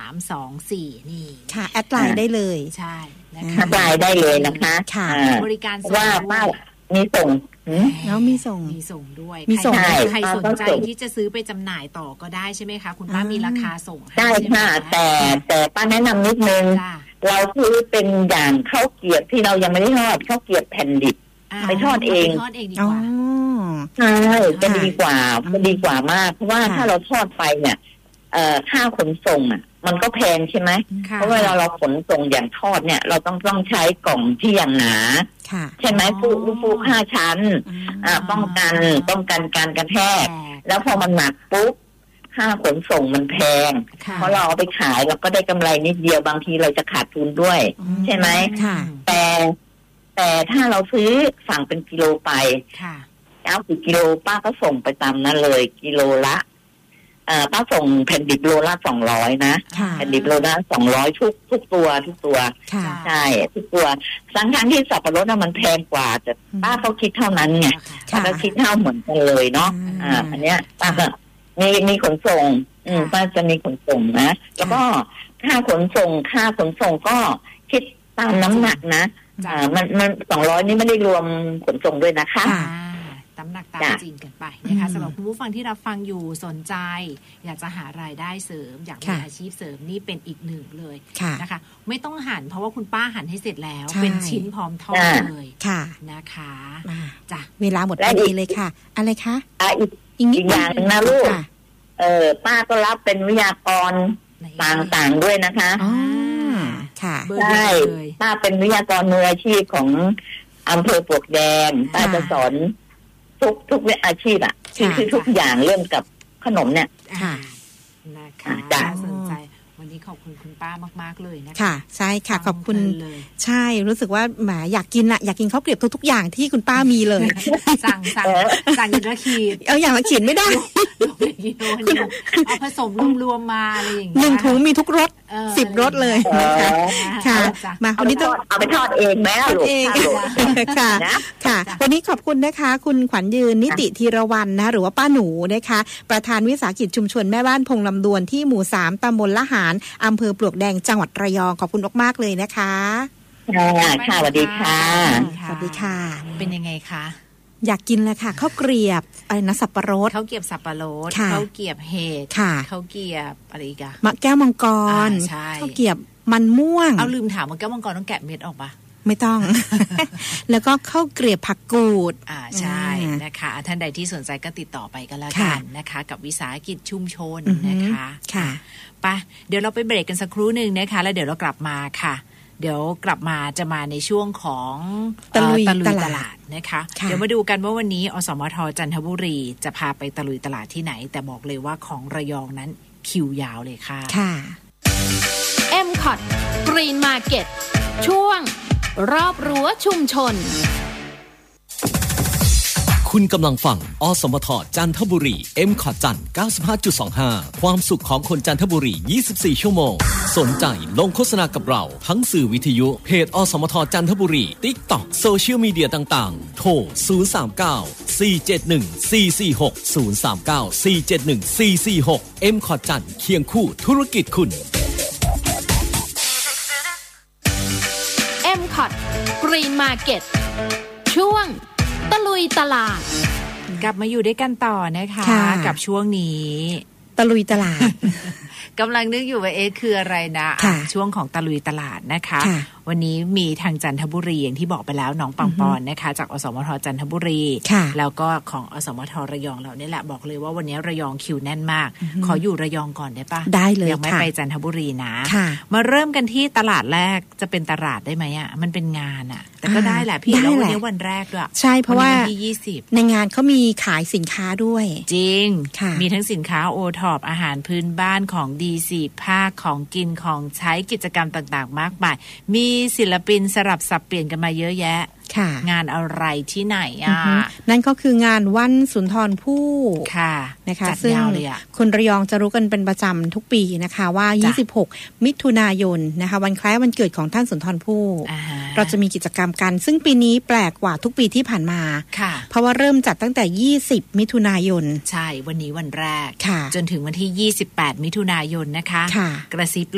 1324นี่ค่ะแอดไลน์ได้เลยใช่นะคะแอดไลน์ได้เลยนะคะค่ะบริการส่งว่าป้ามีส่งแล้วมีส่งด้วยมีส่งใครสนใจที่จะซื้อไปจำหน่ายต่อก็ได้ใช่ไหมคะคุณป้ามีราคาส่งให้ได้ค่ะแต่ป้าแนะนำนิดนึงเราซื้อเป็นอย่างข้าวเกรียบที่เรายังไม่ได้ทอดข้าวเกรียบแผ่นดิบไปทอดเองดีกว่าใช่จะดีกว่ามากเพราะว่าถ้าเราทอดไปเนี่ยค่าขนส่งอ่ะมันก็แพงใช่ไหมเพราะเวลาเราขนส่งอย่างทอดเนี่ยเราต้องใช้กล่องที่อย่างหนาใช่ไหมฟู5 ชั้นป้องกันการกระแทกแล้วพอมันหนักปุ๊บค่าขนส่งมันแพงเพราะเราเอาไปขายเราก็ได้กำไรนิดเดียวบางทีเราจะขาดทุนด้วยใช่ไหมแต่ถ้าเราซื้อสั่งเป็นกิโลไป90 กิโลป้าก็ส่งไปตามนั้นเลยกิโลละป้าส่งแผ่นดิบโลละ200นะแผ่นดิบโลละ200ทุกตัวใช่ทุกตัวทั้งที่สับปะรดมันแพงกว่าแต่ป้าเขาคิดเท่านั้นไงป้าก็คิดเท่าเหมือนกันเลยเนาะอันเนี้ยป้าก็มีขนส่งป้าจะมีขนส่งนะแล้วก็ค่าขนส่งก็คิดตามน้ำหนักนะมัน200นี่ไม่ได้รวมขนส่งด้วยนะคะน้ำหนักตามจริงกันไปนะคะสำหรับคุณผู้ฟังที่รับฟังอยู่สนใจอยากจะหารายได้เสริมอยากมีอาชีพเสริมนี่เป็นอีกหนึ่งเลยนะคะไม่ต้องหั่นเพราะว่าคุณป้าหั่นให้เสร็จแล้วเป็นชิ้นพร้อมทอดเลยนะคะจ้ะเวลาหมดพอดีเลยค่ะอะไรคะอีกอย่างนึงนะลูกป้าก็รับเป็นวิทยากรต่างๆด้วยนะคะค่ะใช่ป้าเป็นวิทยากรมืออาชีพของอำเภอปลวกแดงป้าจะสอนทุกอาชีพคือทุกอย่างเรื่องกับขนมเนี่ยนะคะสนใจวันนี้ขอบคุณคุณป้ามากๆเลยนะคะค่ะใช่ค่ะขอบคุณใช่รู้สึกว่าแหมอยากกินข้าวเกรียบทุกอย่างที่คุณป้ามีเลยสั่งอย่างละขีดอย่างละขีดไม่ได้เอาผสมรวมมาอะไรอย่างเงี้ย 1 ถุงมีทุกรส10 รสเลยนะคะค่ะมาวันนี้ต้องเอาไปทอดเองไหมลูกเองค่ะวันนี้ขอบคุณนะคะคุณขวัญยืนนิติธีรวรรณนะหรือว่าป้าหนูนะคะประธานวิสาหกิจชุมชนแม่บ้านพงลำดวนที่หมู่3ตำบลละหารอำเภอปลวกแดงจังหวัดระยองขอบคุณมากๆเลยนะคะค่ะสวัสดีค่ะสวัสดีค่ะเป็นยังไงคะอยากกินเลยค่ะข้าวเกรียบอะไรนะสับปะรดข้าวเกรียบสับปะรดข้าวเกรียบเห็ดข้าวเกรียบอะไรอีกอะมะแก้วมังกรข้าวเกรียบมันม่วงเอาลืมถามมะแก้วมังกรต้องแกะเม็ดออกปะไม่ต้อง แล้วก็ข้าวเกรียบผักกูดใช่นะคะท่านใดที่สนใจก็ติดต่อไปกันแล้วกันนะคะกับวิสาหกิจชุมชนนะคะค่ะไปเดี๋ยวเราไปเบรกกันสักครู่นึงนะคะแล้วเดี๋ยวเรากลับมาค่ะเดี๋ยวกลับมาจะมาในช่วงของตะลุยตลาดนะคะเดี๋ยวมาดูกันว่าวันนี้อสมทจันทบุรีจะพาไปตะลุยตลาดที่ไหนแต่บอกเลยว่าของระยองนั้นคิวยาวเลยค่ะค่ะ MCOT Green Market ช่วงรอบรั้วชุมชนคุณกำลังฟังอสมทจันทบุรี MCOT จันทร์ 95.25 ความสุขของคนจันทบุรี 24 ชั่วโมงสนใจลงโฆษณากับเราทั้งสื่อวิทยุเพจอสมทจันทบุรี TikTok โซเชียลมีเดียต่างๆโทร 039 471 446 039 471 446 MCOT จันทร์เคียงคู่ธุรกิจคุณ MCOT Green Market ช่วงตะลุยตลาดกลับมาอยู่ด้วยกันต่อนะคะกับช่วงนี้ตะลุยตลาดกำลังนึกอยู่ว่าคืออะไรนะช่วงของตะลุยตลาดนะคะวันนี้มีทางจันทบุรีอย่างที่บอกไปแล้วน้องปังปอนนะคะจากอสมทจันทบุรีแล้วก็ของอสมทระยองเราเนี่ยแหละบอกเลยว่าวันนี้ระยองคิวแน่นมากขออยู่ระยองก่อนได้ปะได้เลยยังไม่ไปจันทบุรีนะมาเริ่มกันที่ตลาดแรกจะเป็นตลาดได้ไหมอ่ะมันเป็นงานอ่ะแต่ก็ได้แหละพี่แล้ววันนี้วันแรกด้วยใช่เพราะว่าที่20 ในงานเขามีขายสินค้าด้วยจริงมีทั้งสินค้าโอท็อปอาหารพื้นบ้านของดีสีผ้าของกินของใช้กิจกรรมต่างๆมากมายมีศิลปินสลับสับเปลี่ยนกันมาเยอะแยะงานอะไรที่ไหนนั่นก็คืองานวันสุนทรภู่ค่ะนะคะซึ่งคนระยองจะรู้กันเป็นประจำทุกปีนะคะว่า26มิถุนายนนะคะวันคล้ายวันเกิดของท่านสุนทรภู่เราจะมีกิจกรรมกันซึ่งปีนี้แปลกกว่าทุกปีที่ผ่านมาเพราะว่าเริ่มจัดตั้งแต่20มิถุนายนใช่วันนี้วันแรกจนถึงวันที่28มิถุนายนนะคะกระซิบ